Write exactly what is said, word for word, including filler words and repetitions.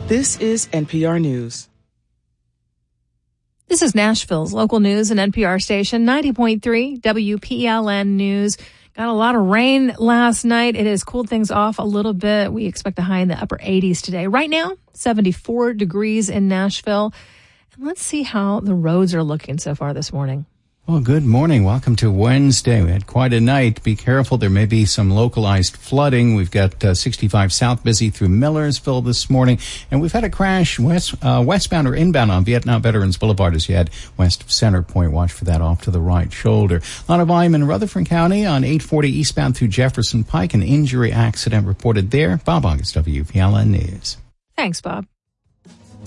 This is N P R News. This is Nashville's local news and N P R station, ninety point three W P L N News. Got a lot of rain last night. It has cooled things off a little bit. We expect a high in the upper eighties today. Right now, seventy-four degrees in Nashville. And let's see how the roads are looking so far this morning. Well, good morning. Welcome to Wednesday. We had quite a night. Be careful. There may be some localized flooding. We've got uh, sixty-five South busy through Millersville this morning. And we've had a crash west, uh, westbound or inbound on Vietnam Veterans Boulevard as you head west of Center Point. Watch for that off to the right shoulder. A lot of volume in Rutherford County on eight forty eastbound through Jefferson Pike. An injury accident reported there. Bob August, W P L N News. Thanks, Bob.